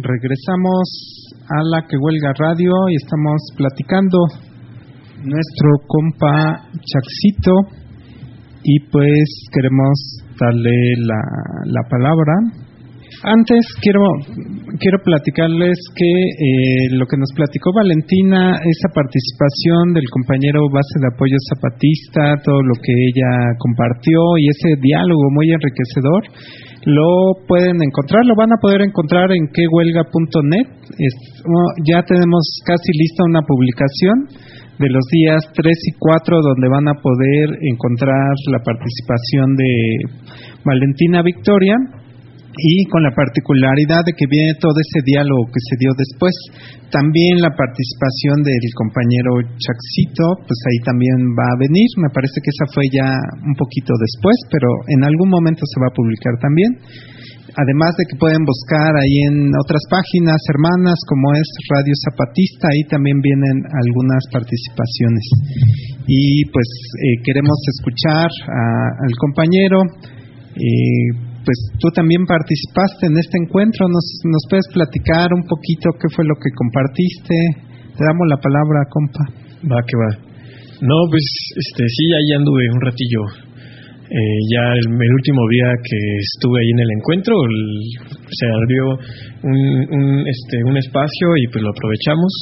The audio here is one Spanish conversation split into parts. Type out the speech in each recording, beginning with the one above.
Regresamos a La Que Huelga Radio y estamos platicando nuestro compa Chaxito y pues queremos darle la palabra. Antes quiero platicarles que lo que nos platicó Valentina, esa participación del compañero Base de Apoyo Zapatista, todo lo que ella compartió y ese diálogo muy enriquecedor, lo pueden encontrar, lo van a poder encontrar en quehuelga.net. Ya tenemos casi lista una publicación de los días 3 y 4 donde van a poder encontrar la participación de Valentina Victoria, y con la particularidad de que viene todo ese diálogo que se dio después. También la participación del compañero Chaxito, pues ahí también va a venir. Me parece que esa fue ya un poquito después, pero en algún momento se va a publicar también. Además de que pueden buscar ahí en otras páginas hermanas como es Radio Zapatista, ahí también vienen algunas participaciones. Y pues queremos escuchar al compañero. Pues tú también participaste en este encuentro, ¿nos puedes platicar un poquito qué fue lo que compartiste? Te damos la palabra, compa. Va que va. No, pues sí, ahí anduve un ratillo. Ya el último día que estuve ahí en el encuentro, se abrió un espacio y pues lo aprovechamos.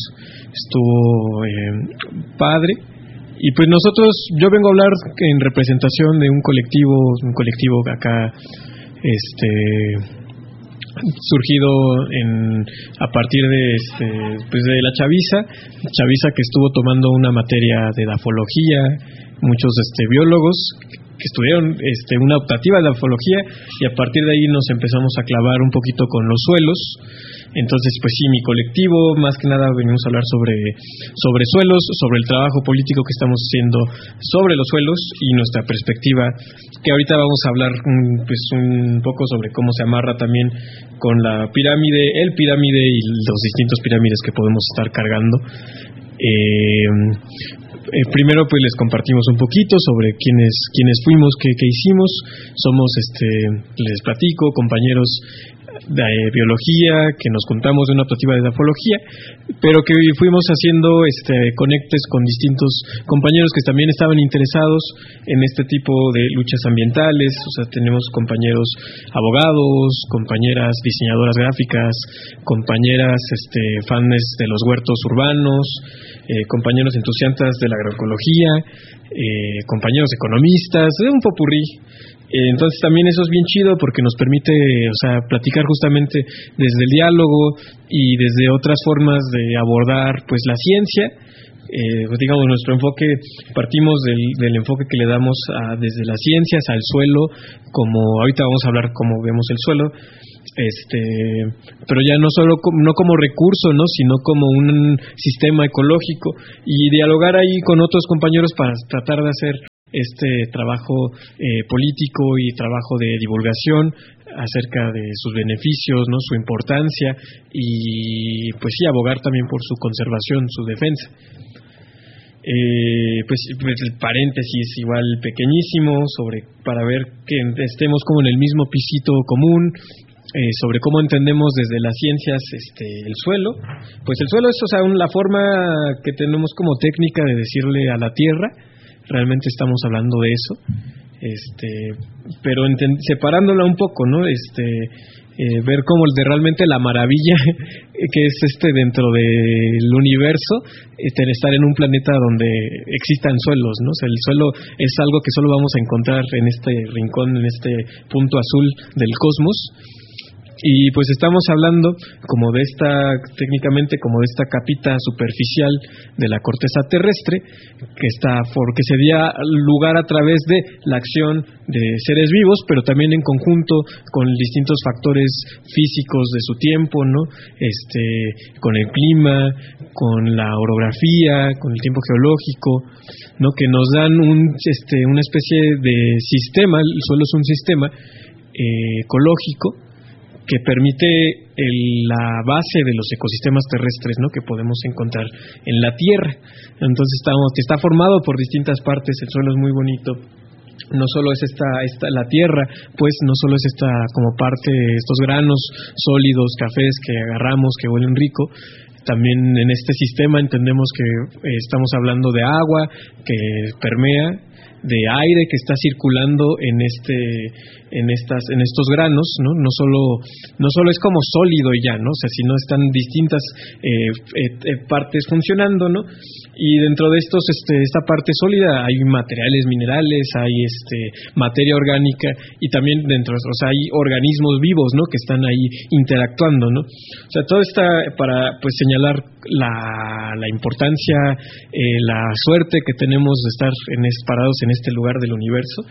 Estuvo padre. Y pues yo vengo a hablar en representación de un colectivo acá surgido a partir de la chaviza que estuvo tomando una materia de dafología, muchos biólogos que estudiaron una optativa de dafología, y a partir de ahí nos empezamos a clavar un poquito con los suelos. Entonces, pues sí, mi colectivo, más que nada venimos a hablar sobre suelos, sobre el trabajo político que estamos haciendo sobre los suelos y nuestra perspectiva, que ahorita vamos a hablar un poco sobre cómo se amarra también con el pirámide y los distintos pirámides que podemos estar cargando. Primero pues les compartimos un poquito sobre quiénes fuimos, qué hicimos. Somos, les platico, compañeros de biología, que nos juntamos de una optativa de dafología, pero que fuimos haciendo conectes con distintos compañeros que también estaban interesados en este tipo de luchas ambientales. O sea, tenemos compañeros abogados, compañeras diseñadoras gráficas, compañeras fans de los huertos urbanos, compañeros entusiastas de la agroecología, compañeros economistas, un popurrí. Entonces también eso es bien chido porque nos permite, platicar justamente desde el diálogo y desde otras formas de abordar pues la ciencia. Digamos, nuestro enfoque, partimos del enfoque que le damos desde las ciencias al suelo, como ahorita vamos a hablar cómo vemos el suelo, pero ya no como recurso, ¿no?, sino como un sistema ecológico, y dialogar ahí con otros compañeros para tratar de hacer trabajo político y trabajo de divulgación acerca de sus beneficios, ¿no?, su importancia, y pues sí, abogar también por su conservación, su defensa. Pues el paréntesis igual pequeñísimo para ver que estemos como en el mismo pisito común, sobre cómo entendemos desde las ciencias el suelo. Pues el suelo es, la forma que tenemos como técnica de decirle a la tierra. Realmente estamos hablando de eso, pero separándola un poco, ¿no? Ver cómo realmente la maravilla que es dentro del universo, estar en un planeta donde existan suelos, ¿no? O sea, el suelo es algo que solo vamos a encontrar en este rincón, en este punto azul del cosmos. Y pues estamos hablando técnicamente como de esta capita superficial de la corteza terrestre, que se da lugar a través de la acción de seres vivos, pero también en conjunto con distintos factores físicos de su tiempo, ¿no? Con el clima, con la orografía, con el tiempo geológico, ¿no?, que nos dan una especie de sistema. El suelo es un sistema ecológico que permite la base de los ecosistemas terrestres, ¿no?, que podemos encontrar en la Tierra. Entonces está formado por distintas partes. El suelo es muy bonito no solo es la tierra, pues no solo es esta como parte, estos granos sólidos, cafés que agarramos, que huelen rico. También en este sistema entendemos que estamos hablando de agua que permea, de aire que está circulando en estos granos, ¿no? No solo es como sólido y ya, ¿no? O sea, sino están distintas partes funcionando, ¿no? Y dentro de esta parte sólida hay materiales minerales, hay materia orgánica, y también dentro, o sea, hay organismos vivos, ¿no? Que están ahí interactuando, ¿no? O sea, todo está para pues señalar la importancia, la suerte que tenemos de estar parados en este lugar del universo.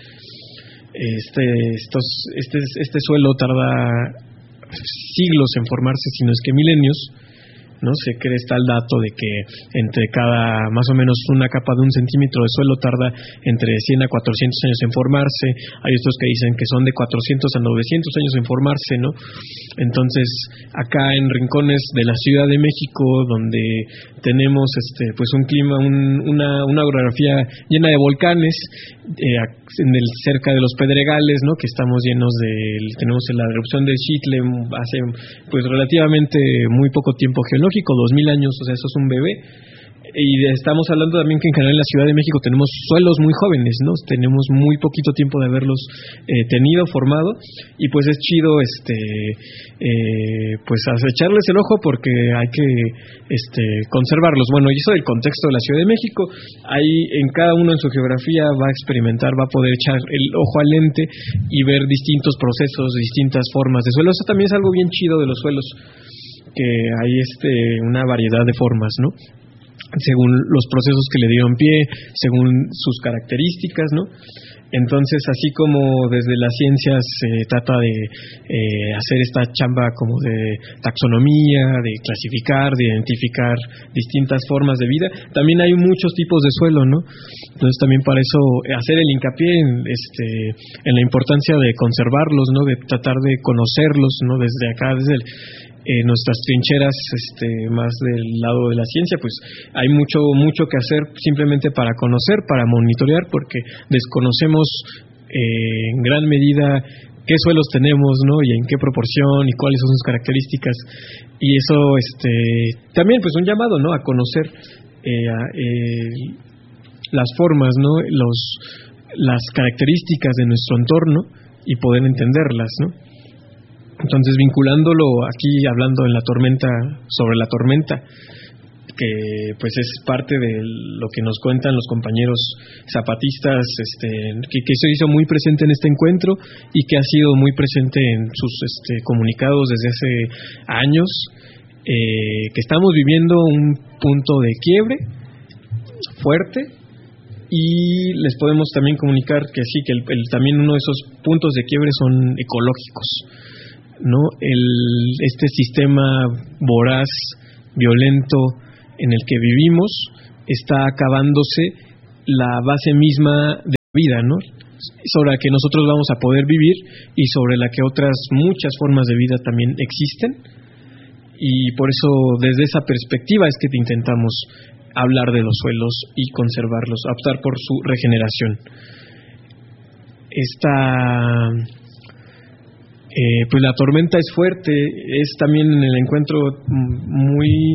Este suelo tarda siglos en formarse, si no es que milenios, ¿no? Se cree, está el dato de que entre cada más o menos una capa de 1 centímetro de suelo tarda entre 100 a 400 años en formarse. Hay estos que dicen que son de 400 a 900 años en formarse, ¿no? Entonces, acá en rincones de la Ciudad de México, donde tenemos pues un clima, una orografía llena de volcanes, cerca de los Pedregales, ¿no? Que estamos llenos tenemos la erupción de Xitle hace pues relativamente muy poco tiempo geológico, 2000 años, o sea, eso es un bebé. Y estamos hablando también que en general en la Ciudad de México tenemos suelos muy jóvenes, ¿no? Tenemos muy poquito tiempo de haberlos tenido, formado, y pues es chido pues echarles el ojo porque hay que conservarlos. Bueno, y eso del contexto de la Ciudad de México, ahí en cada uno en su geografía va a experimentar, va a poder echar el ojo al lente y ver distintos procesos, distintas formas de suelo. Eso también es algo bien chido de los suelos, que hay una variedad de formas, ¿no? Según los procesos que le dieron pie, según sus características, ¿no? Entonces, así como desde las ciencias se trata de hacer esta chamba como de taxonomía, de clasificar, de identificar distintas formas de vida, también hay muchos tipos de suelo, ¿no? Entonces, también para eso hacer el hincapié en la importancia de conservarlos, ¿no? De tratar de conocerlos, ¿no? Desde acá, desde nuestras trincheras, más del lado de la ciencia, pues hay mucho que hacer simplemente para conocer, para monitorear, porque desconocemos en gran medida qué suelos tenemos, ¿no? Y en qué proporción y cuáles son sus características. Y eso también pues un llamado, ¿no? A conocer las formas, ¿no? Las características de nuestro entorno y poder entenderlas, ¿no? Entonces, vinculándolo aquí, hablando sobre la tormenta, que pues es parte de lo que nos cuentan los compañeros zapatistas, que se hizo muy presente en este encuentro y que ha sido muy presente en sus comunicados desde hace años, que estamos viviendo un punto de quiebre fuerte. Y les podemos también comunicar que sí, que también uno de esos puntos de quiebre son ecológicos, ¿no? Este sistema voraz, violento en el que vivimos está acabándose la base misma de la vida, ¿no? Sobre la que nosotros vamos a poder vivir y sobre la que otras muchas formas de vida también existen, y por eso desde esa perspectiva es que intentamos hablar de los suelos y conservarlos, optar por su regeneración. Pues la tormenta es fuerte, es también en el encuentro muy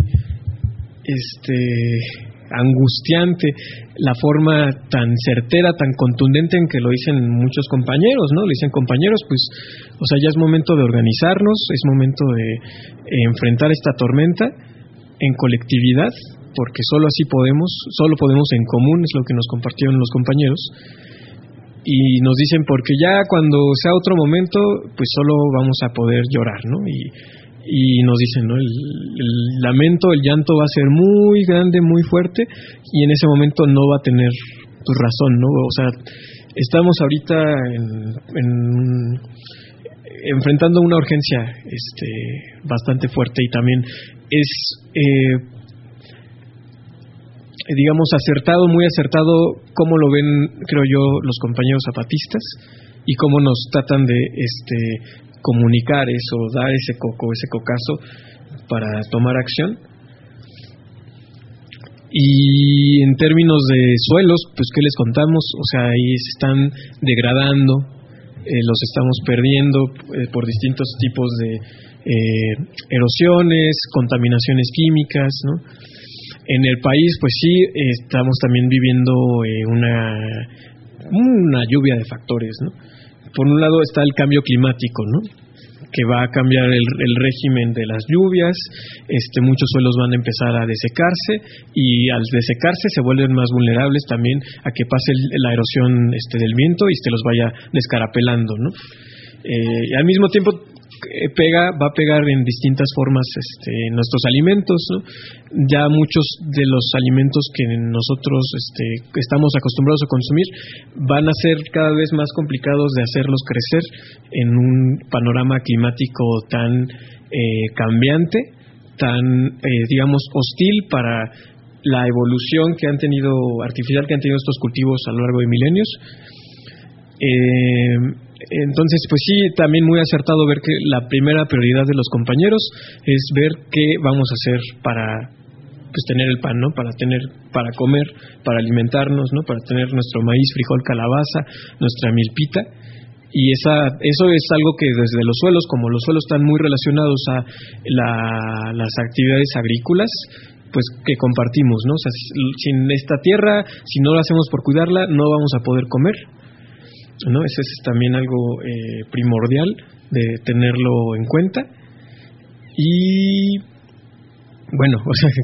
angustiante la forma tan certera, tan contundente en que lo dicen muchos compañeros, ¿no? Le dicen compañeros, pues, o sea, ya es momento de organizarnos, es momento de enfrentar esta tormenta en colectividad, porque solo podemos en común, es lo que nos compartieron los compañeros. Y nos dicen, porque ya cuando sea otro momento, pues solo vamos a poder llorar, ¿no? Y nos dicen, ¿no? El lamento, el llanto va a ser muy grande, muy fuerte, y en ese momento no va a tener pues razón, ¿no? O sea, estamos ahorita enfrentando una urgencia bastante fuerte, y también es digamos muy acertado cómo lo ven, creo yo, los compañeros zapatistas, y cómo nos tratan de comunicar eso, dar ese cocazo para tomar acción. Y en términos de suelos, pues ¿qué les contamos? O sea, ahí se están degradando, los estamos perdiendo por distintos tipos de erosiones, contaminaciones químicas, ¿no? En el país, pues sí, estamos también viviendo una lluvia de factores, ¿no? Por un lado está el cambio climático, ¿no?, que va a cambiar el régimen de las lluvias. Muchos suelos van a empezar a desecarse, y al desecarse se vuelven más vulnerables también a que pase la erosión del viento y se los vaya descarapelando, ¿no? Y al mismo tiempo va a pegar en distintas formas nuestros alimentos, ¿no? Ya muchos de los alimentos que nosotros estamos acostumbrados a consumir van a ser cada vez más complicados de hacerlos crecer en un panorama climático tan cambiante, tan digamos hostil para la evolución artificial que han tenido estos cultivos a lo largo de milenios. Entonces, pues sí, también muy acertado ver que la primera prioridad de los compañeros es ver qué vamos a hacer para tener el pan, ¿no? Para comer, para alimentarnos, ¿no? Para tener nuestro maíz, frijol, calabaza, nuestra milpita. Y eso es algo que desde los suelos, como los suelos están muy relacionados a las actividades agrícolas, pues que compartimos, ¿no? O sea, sin esta tierra, si no lo hacemos por cuidarla, no vamos a poder comer, ¿no? Ese es también algo primordial de tenerlo en cuenta. Y bueno, o sea,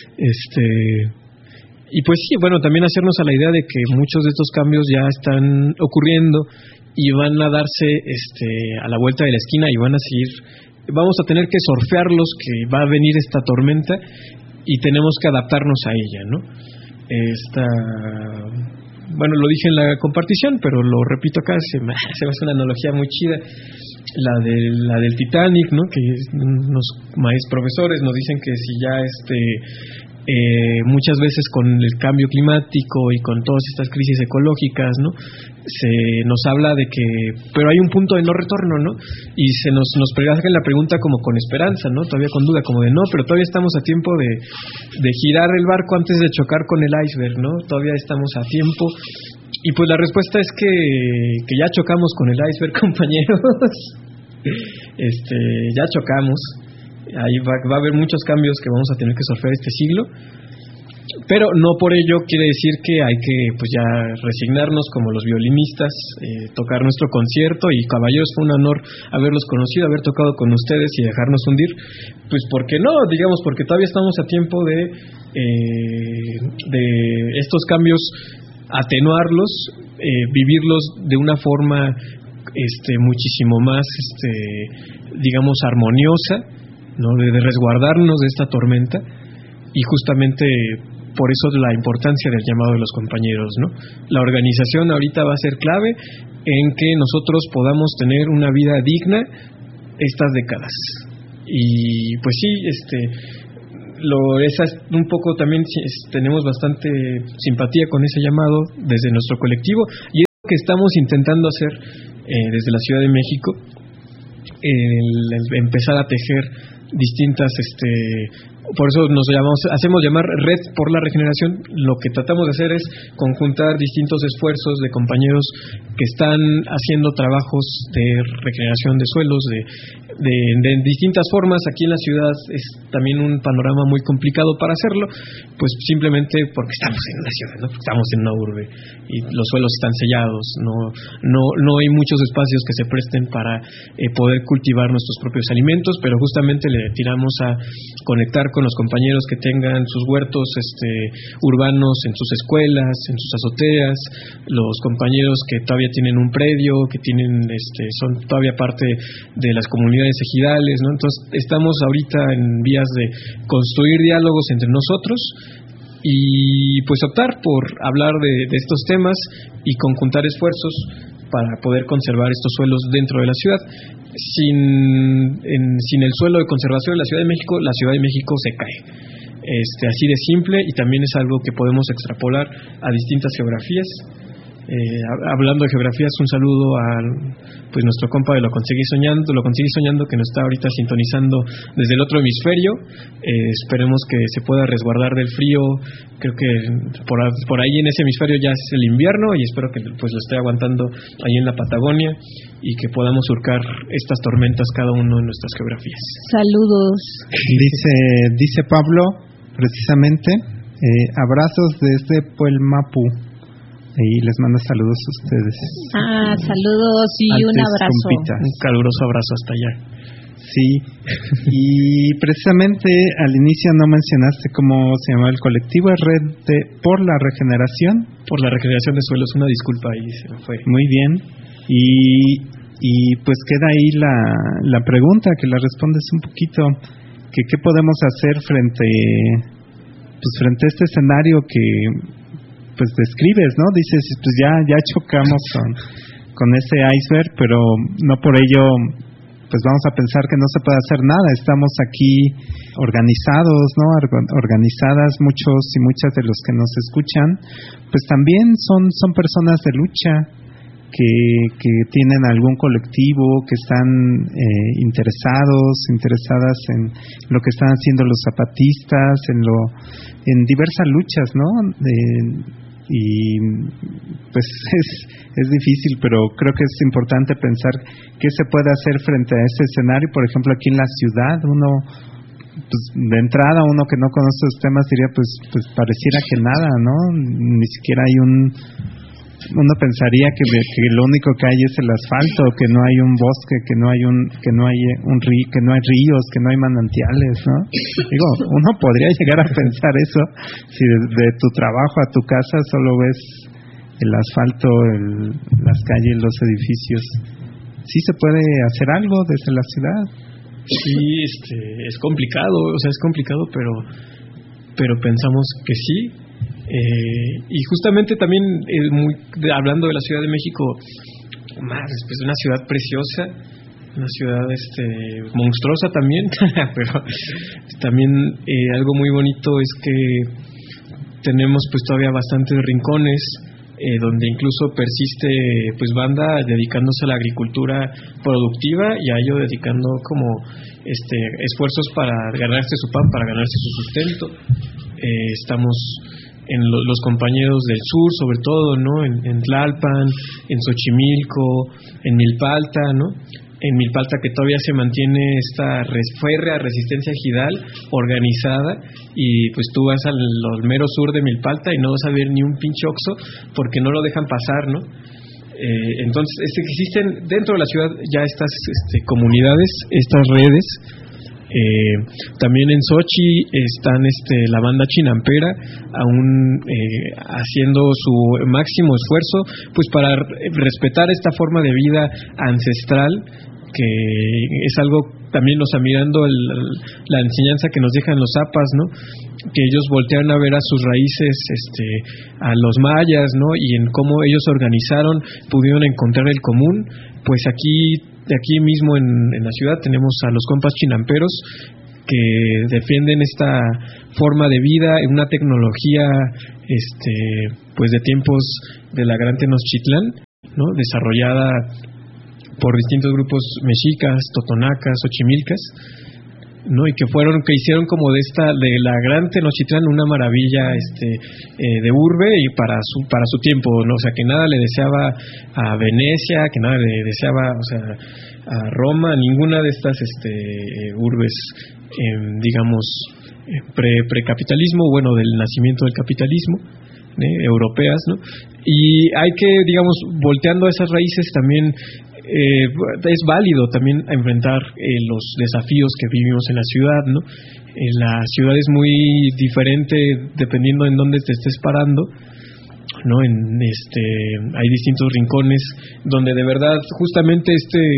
y pues sí, bueno, también hacernos a la idea de que muchos de estos cambios ya están ocurriendo y van a darse a la vuelta de la esquina, y vamos a tener que surfearlos, que va a venir esta tormenta y tenemos que adaptarnos a ella, ¿no? Bueno, lo dije en la compartición, pero lo repito acá, se me hace una analogía muy chida, la del Titanic, ¿no? Que unos maestros profesores nos dicen que si ya muchas veces con el cambio climático y con todas estas crisis ecológicas, ¿no?, se nos habla de que pero hay un punto de no retorno, ¿no? Y se nos hacen la pregunta como con esperanza, ¿no? Todavía con duda, como de no, pero todavía estamos a tiempo de girar el barco antes de chocar con el iceberg, ¿no? Todavía estamos a tiempo. Y pues la respuesta es que ya chocamos con el iceberg, compañeros. Ya chocamos. Ahí va a haber muchos cambios que vamos a tener que surfear este siglo, pero no por ello quiere decir que hay que pues ya resignarnos como los violinistas, tocar nuestro concierto. Y caballeros, fue un honor haberlos conocido, haber tocado con ustedes y dejarnos hundir, pues porque no, digamos, porque todavía estamos a tiempo de estos cambios atenuarlos, vivirlos de una forma muchísimo más digamos armoniosa, ¿no? De resguardarnos de esta tormenta. Y justamente por eso la importancia del llamado de los compañeros, ¿no? La organización ahorita va a ser clave en que nosotros podamos tener una vida digna estas décadas. Y pues sí, esa es un poco también, tenemos bastante simpatía con ese llamado desde nuestro colectivo, y es lo que estamos intentando hacer desde la Ciudad de México, el empezar a tejer distintas por eso hacemos llamar Red por la Regeneración. Lo que tratamos de hacer es conjuntar distintos esfuerzos de compañeros que están haciendo trabajos de regeneración de suelos de distintas formas. Aquí en la ciudad es también un panorama muy complicado para hacerlo, pues simplemente porque estamos en una ciudad, ¿no? Estamos en una urbe y los suelos están sellados, no hay muchos espacios que se presten para poder cultivar nuestros propios alimentos, pero justamente le tiramos a conectar con los compañeros que tengan sus huertos urbanos en sus escuelas, en sus azoteas, los compañeros que todavía tienen un predio, que tienen son todavía parte de las comunidades ejidales, ¿no? Entonces estamos ahorita en vías de construir diálogos entre nosotros y pues optar por hablar de estos temas y conjuntar esfuerzos para poder conservar estos suelos dentro de la ciudad. Sin el suelo de conservación de la Ciudad de México se cae. Así de simple, y también es algo que podemos extrapolar a distintas geografías. Hablando de geografías, un saludo a pues nuestro compa de Lo Conseguí Soñando, que nos está ahorita sintonizando desde el otro hemisferio. Esperemos que se pueda resguardar del frío. Creo que por ahí en ese hemisferio ya es el invierno, y espero que pues lo esté aguantando ahí en la Patagonia, y que podamos surcar estas tormentas cada uno en nuestras geografías. Saludos. Dice Pablo, precisamente, abrazos desde Puelmapu. Y les mando saludos a ustedes. Saludos y Antes, un abrazo. compitas. Un caluroso abrazo hasta allá. Sí, y precisamente al inicio no mencionaste cómo se llamaba el colectivo, Red por la Regeneración. Por la regeneración de suelos, una disculpa ahí, se me fue. Muy bien, y pues queda ahí la pregunta, que la respondes un poquito, que qué podemos hacer frente a este escenario que pues describes, ¿no? Dices, pues ya chocamos con ese iceberg, pero no por ello pues vamos a pensar que no se puede hacer nada. Estamos aquí organizados, ¿no? Organizadas, muchos y muchas de los que nos escuchan, pues también son personas de lucha que tienen algún colectivo, que están interesadas en lo que están haciendo los zapatistas, en diversas luchas, ¿no? Y pues es difícil, pero creo que es importante pensar qué se puede hacer frente a este escenario. Por ejemplo, aquí en la ciudad, uno, pues de entrada, uno que no conoce los temas diría, pues pareciera que nada, ¿no? Ni siquiera hay uno pensaría que lo único que hay es el asfalto, que no hay un bosque, que no hay río, que no hay ríos, que no hay manantiales, ¿no? Digo, uno podría llegar a pensar eso si de tu trabajo a tu casa solo ves el asfalto, las calles, los edificios. ¿Sí se puede hacer algo desde la ciudad? Sí, es complicado, pero pensamos que sí. Y justamente también hablando de la Ciudad de México, pues una ciudad preciosa, una ciudad monstruosa también, pero también algo muy bonito es que tenemos pues todavía bastantes rincones donde incluso persiste pues banda dedicándose a la agricultura productiva, y a ello dedicando como esfuerzos para ganarse su pan, para ganarse su sustento. Estamos en los compañeros del sur, sobre todo, ¿no? En Tlalpan, en Xochimilco, en Milpalta, ¿no? En Milpalta, que todavía se mantiene esta férrea resistencia ejidal organizada, y pues tú vas al mero sur de Milpalta y no vas a ver ni un pinche Oxxo porque no lo dejan pasar, ¿no? Entonces existen dentro de la ciudad ya estas comunidades, estas redes. También en Sochi están la banda chinampera aún haciendo su máximo esfuerzo pues para respetar esta forma de vida ancestral, que es algo también, mirando la enseñanza que nos dejan los zapas, ¿no? Que ellos voltearon a ver a sus raíces, a los mayas, ¿no? Y en cómo ellos se organizaron, pudieron encontrar el común. Pues aquí mismo en la ciudad tenemos a los compas chinamperos que defienden esta forma de vida en una tecnología pues de tiempos de la Gran Tenochtitlán, ¿no? Desarrollada por distintos grupos mexicas, totonacas, xochimilcas, ¿no? Y que hicieron como de la Gran Tenochtitlán una maravilla de urbe y para su tiempo, ¿no? O sea, que nada le deseaba a Venecia, que nada le deseaba, o sea, a Roma, ninguna de estas urbes digamos precapitalismo, bueno, del nacimiento del capitalismo, europeas, ¿no? Y hay que, digamos, volteando a esas raíces también es válido también enfrentar los desafíos que vivimos en la ciudad, ¿no? La ciudad es muy diferente dependiendo en dónde te estés parando, ¿no? Hay distintos rincones donde de verdad justamente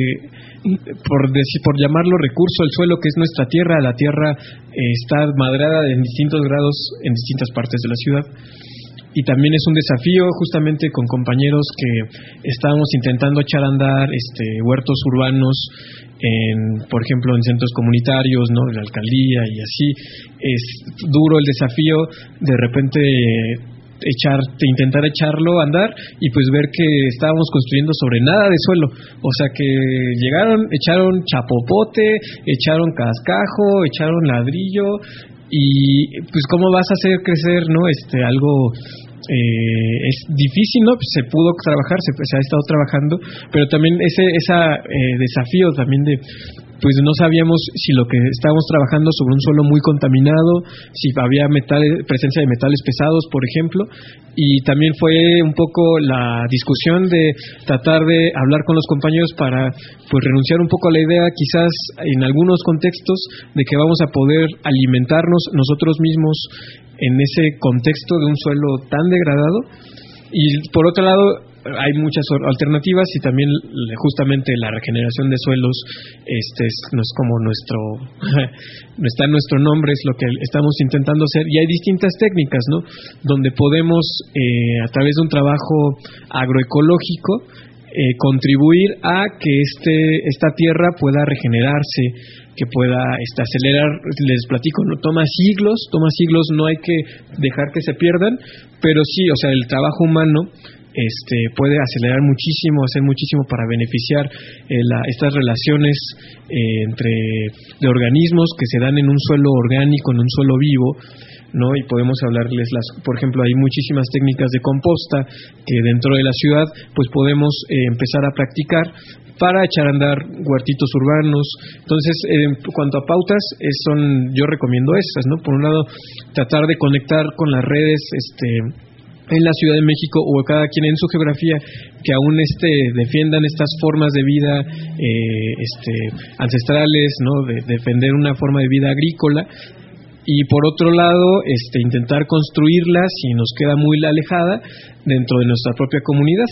por llamarlo recurso, el suelo, que es nuestra tierra, la tierra está madrada en distintos grados en distintas partes de la ciudad. Y también es un desafío justamente con compañeros que estábamos intentando echar a andar huertos urbanos por ejemplo en centros comunitarios, ¿no? De la alcaldía y así. Es duro el desafío de repente intentar echarlo a andar y pues ver que estábamos construyendo sobre nada de suelo, o sea que llegaron, echaron chapopote, echaron cascajo, echaron ladrillo y pues cómo vas a hacer crecer, ¿no? Algo es difícil, ¿no? Pues se pudo trabajar, se ha estado trabajando, pero también ese desafío también de pues no sabíamos si lo que estábamos trabajando sobre un suelo muy contaminado, si había presencia de metales pesados, por ejemplo, y también fue un poco la discusión de tratar de hablar con los compañeros para pues renunciar un poco a la idea, quizás en algunos contextos, de que vamos a poder alimentarnos nosotros mismos en ese contexto de un suelo tan degradado. Y por otro lado, hay muchas alternativas y también justamente la regeneración de suelos no es como no está en nuestro nombre, es lo que estamos intentando hacer, y hay distintas técnicas, ¿no? Donde podemos a través de un trabajo agroecológico contribuir a que esta tierra pueda regenerarse, que pueda acelerar. Les platico, no toma siglos, no hay que dejar que se pierdan, pero sí, o sea, el trabajo humano puede acelerar muchísimo, hacer muchísimo para beneficiar estas relaciones de organismos que se dan en un suelo orgánico, en un suelo vivo, ¿no? Y podemos hablarles, por ejemplo, hay muchísimas técnicas de composta que dentro de la ciudad pues podemos empezar a practicar para echar a andar huertitos urbanos. Entonces, en cuanto a pautas, yo recomiendo esas, ¿no? Por un lado, tratar de conectar con las redes en la Ciudad de México o cada quien en su geografía que aún defiendan estas formas de vida ancestrales, ¿no? De defender una forma de vida agrícola. Y por otro lado, intentar construirlas, si nos queda muy alejada, dentro de nuestra propia comunidad,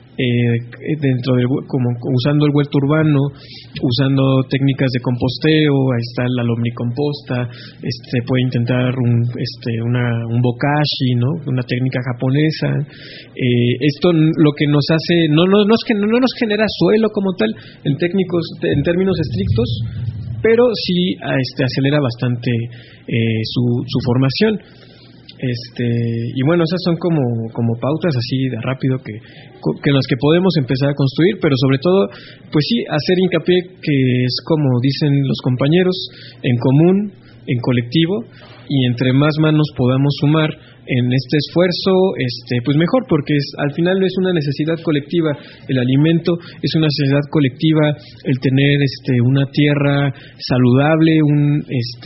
usando el huerto urbano, usando técnicas de composteo. Ahí está la lombricomposta, se puede intentar un bokashi, ¿no? Una técnica japonesa. Esto lo que nos hace, no nos genera suelo como tal, en términos estrictos, pero sí acelera bastante su formación. Y bueno, esas son como pautas así de rápido que las que podemos empezar a construir, pero sobre todo, pues sí, hacer hincapié que es como dicen los compañeros, en común, en colectivo, y entre más manos podamos sumar en este esfuerzo, pues mejor, porque al final es una necesidad colectiva, el alimento es una necesidad colectiva, el tener una tierra saludable, un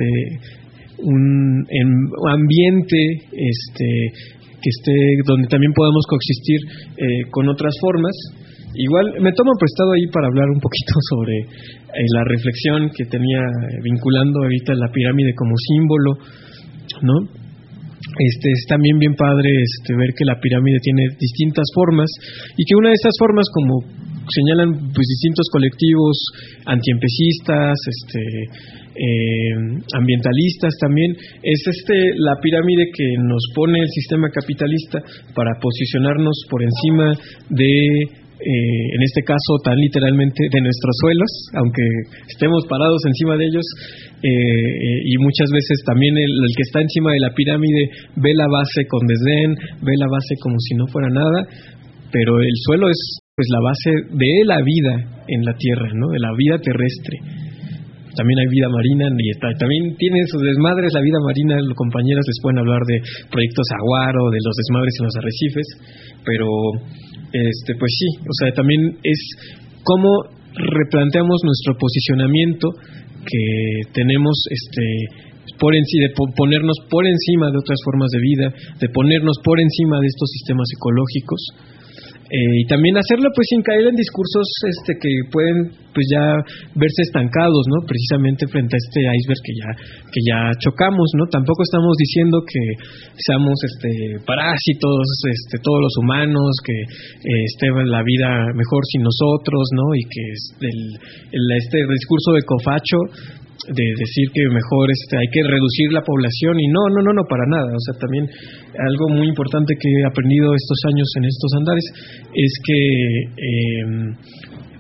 ambiente que donde también podamos coexistir con otras formas. Igual me tomo prestado ahí para hablar un poquito sobre la reflexión que tenía vinculando ahorita la pirámide como símbolo, ¿no? Es también bien padre ver que la pirámide tiene distintas formas y que una de estas formas, como señalan pues distintos colectivos antiempecistas, ambientalistas también, es la pirámide que nos pone el sistema capitalista para posicionarnos por encima de en este caso tan literalmente de nuestros suelos, aunque estemos parados encima de ellos, y muchas veces también el que está encima de la pirámide ve la base con desdén, ve la base como si no fuera nada, pero el suelo es pues la base de la vida en la tierra, ¿no? De la vida terrestre. También hay vida marina y también tiene sus desmadres la vida marina. Los compañeros les pueden hablar de proyectos Aguaro, de los desmadres en los arrecifes, pero pues sí, o sea, también es cómo replanteamos nuestro posicionamiento que tenemos de ponernos por encima de otras formas de vida, de ponernos por encima de estos sistemas ecológicos. Y también hacerlo pues sin caer en discursos que pueden pues ya verse estancados, ¿no? Precisamente frente a este iceberg que ya chocamos, ¿no? Tampoco estamos diciendo que seamos parásitos, todos los humanos, que esté la vida mejor sin nosotros, ¿no? Y que este discurso de cofacho de decir que mejor hay que reducir la población, y no, para nada. O sea, también algo muy importante que he aprendido estos años en estos andares es que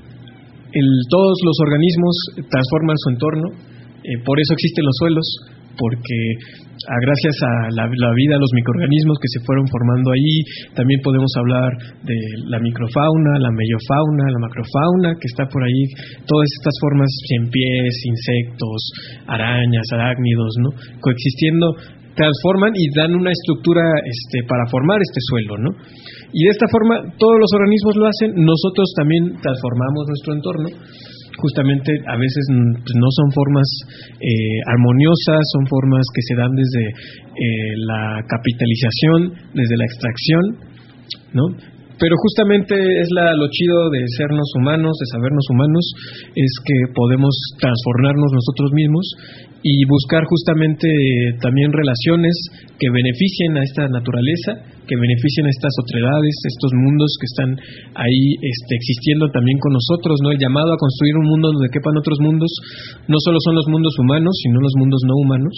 todos los organismos transforman su entorno, por eso existen los suelos, porque gracias a la vida, a los microorganismos que se fueron formando ahí, también podemos hablar de la microfauna, la meiofauna, la macrofauna, que está por ahí, todas estas formas, cien pies, insectos, arañas, arácnidos, ¿no? Coexistiendo, transforman y dan una estructura para formar este suelo, ¿no? Y de esta forma todos los organismos lo hacen, nosotros también transformamos nuestro entorno. Justamente a veces no son formas armoniosas, son formas que se dan desde la capitalización, desde la extracción, ¿no? Pero justamente es lo chido de sernos humanos, de sabernos humanos, es que podemos transformarnos nosotros mismos y buscar justamente también relaciones que beneficien a esta naturaleza, que beneficien a estas otredades, estos mundos que están ahí existiendo también con nosotros, ¿no? El llamado a construir un mundo donde quepan otros mundos, no solo son los mundos humanos, sino los mundos no humanos.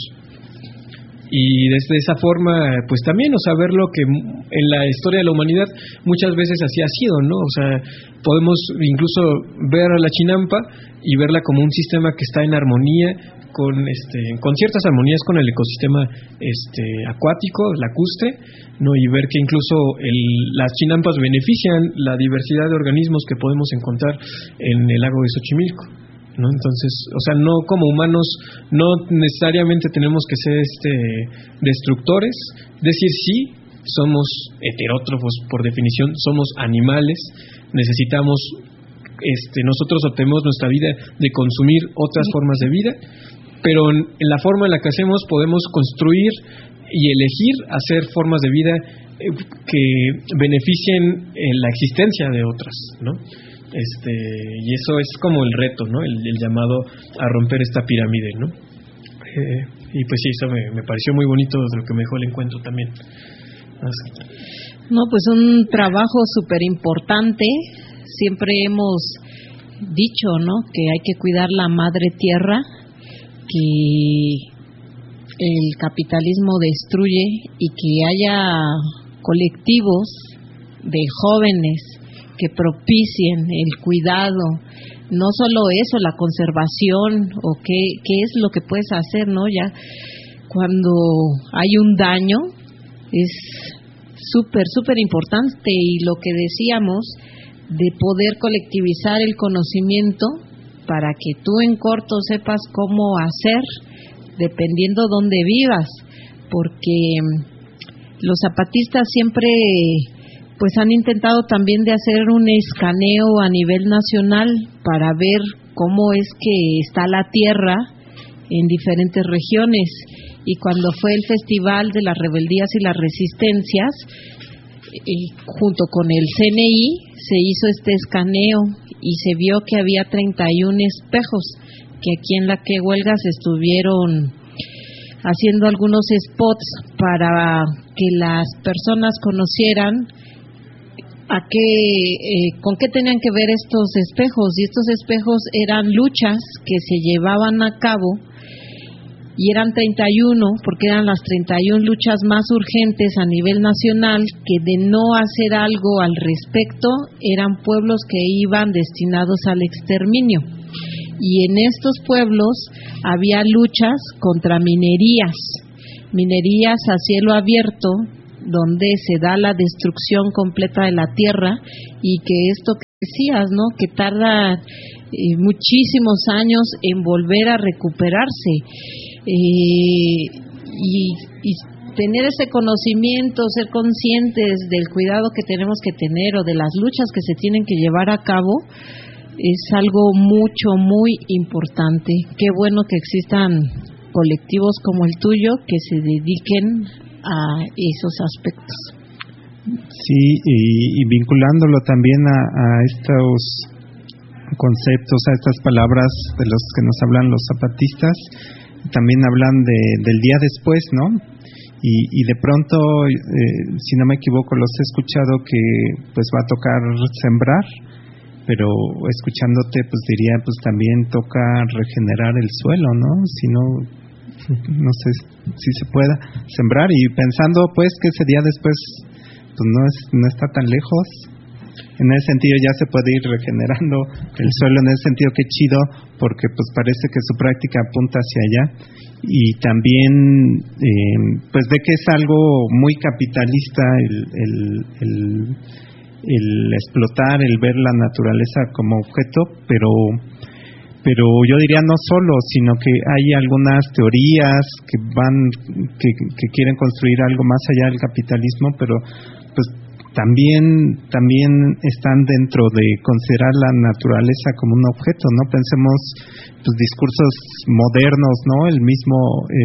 Y desde esa forma, pues también, o sea, ver lo que en la historia de la humanidad muchas veces así ha sido, ¿no? O sea, podemos incluso ver a la chinampa y verla como un sistema que está en armonía con ciertas armonías con el ecosistema acuático, lacustre, ¿no? Y ver que incluso las chinampas benefician la diversidad de organismos que podemos encontrar en el lago de Xochimilco, ¿no? Entonces, o sea, no como humanos no necesariamente tenemos que ser destructores, decir sí, somos heterótrofos por definición, somos animales, necesitamos nosotros obtenemos nuestra vida de consumir otras formas de vida, pero en la forma en la que hacemos podemos construir y elegir hacer formas de vida que beneficien la existencia de otras, ¿no? Y eso es como el reto, ¿no? El llamado a romper esta pirámide, ¿no? Y pues sí, eso me pareció muy bonito de lo que me dejó el encuentro también. No, pues un trabajo súper importante. Siempre hemos dicho, ¿no?, que hay que cuidar la madre tierra, que el capitalismo destruye y que haya colectivos de jóvenes que propicien el cuidado, no solo eso, la conservación o qué es lo que puedes hacer, ¿no? Ya cuando hay un daño es súper importante, y lo que decíamos de poder colectivizar el conocimiento para que tú en corto sepas cómo hacer dependiendo dónde vivas, porque los zapatistas siempre pues han intentado también de hacer un escaneo a nivel nacional para ver cómo es que está la tierra en diferentes regiones, y cuando fue el Festival de las Rebeldías y las Resistencias, junto con el CNI se hizo este escaneo y se vio que había 31 espejos que aquí en la que huelgas estuvieron haciendo algunos spots para que las personas conocieran con qué tenían que ver estos espejos, y estos espejos eran luchas que se llevaban a cabo, y eran 31 porque eran las 31 luchas más urgentes a nivel nacional, que de no hacer algo al respecto eran pueblos que iban destinados al exterminio. Y en estos pueblos había luchas contra minerías a cielo abierto, donde se da la destrucción completa de la tierra, y que esto que decías, ¿no?, que tarda muchísimos años en volver a recuperarse, y tener ese conocimiento, ser conscientes del cuidado que tenemos que tener o de las luchas que se tienen que llevar a cabo, es algo muy importante. Qué bueno que existan colectivos como el tuyo que se dediquen a esos aspectos. Sí, y vinculándolo también a estos conceptos, a estas palabras de los que nos hablan los zapatistas, también hablan del día después, ¿no? Y de pronto, si no me equivoco, los he escuchado que pues va a tocar sembrar, pero escuchándote pues diría pues también toca regenerar el suelo, ¿no? Si no sé si se pueda sembrar, y pensando pues que ese día después pues no está tan lejos. En ese sentido ya se puede ir regenerando el suelo, en ese sentido qué chido, porque pues parece que su práctica apunta hacia allá, y también pues de que es algo muy capitalista el explotar, el ver la naturaleza como objeto, pero yo diría no solo, sino que hay algunas teorías que quieren construir algo más allá del capitalismo, pero pues también están dentro de considerar la naturaleza como un objeto, ¿no? Pensemos pues discursos modernos, ¿no? El mismo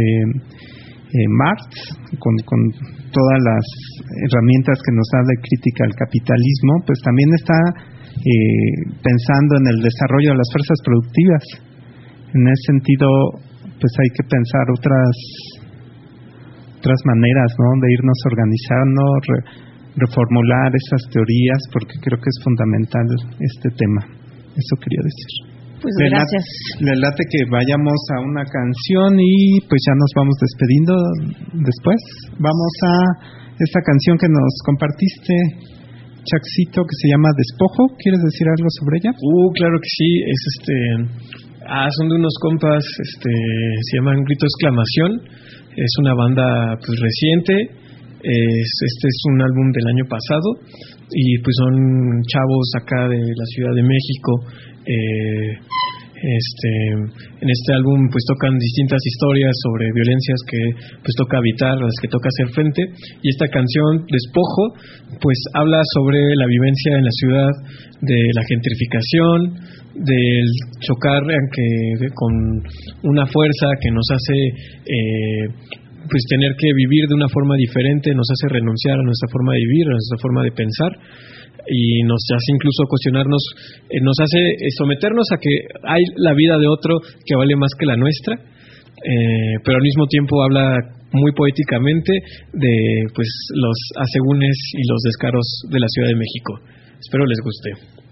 Marx con todas las herramientas que nos da de crítica al capitalismo, pues también está pensando en el desarrollo de las fuerzas productivas. En ese sentido, pues hay que pensar otras maneras, ¿no? De irnos organizando, reformular esas teorías, porque creo que es fundamental este tema. Eso quería decir. Pues gracias. Le late que vayamos a una canción y pues ya nos vamos despediendo después. Vamos a esta canción que nos compartiste, Chaxito, que se llama Despojo. ¿Quieres decir algo sobre ella? Claro que sí. Es son de unos compas, se llaman Grito Exclamación. Es una banda pues reciente. Este es un álbum del año pasado y pues son chavos acá de la Ciudad de México. En este álbum pues tocan distintas historias sobre violencias que pues toca evitar, las que toca hacer frente, y esta canción Despojo pues habla sobre la vivencia en la ciudad, de la gentrificación, del chocar con una fuerza que nos hace pues tener que vivir de una forma diferente, nos hace renunciar a nuestra forma de vivir, a nuestra forma de pensar, y nos hace incluso cuestionarnos, nos hace someternos a que hay la vida de otro que vale más que la nuestra, pero al mismo tiempo habla muy poéticamente de pues los asegúnes y los descaros de la Ciudad de México. Espero les guste.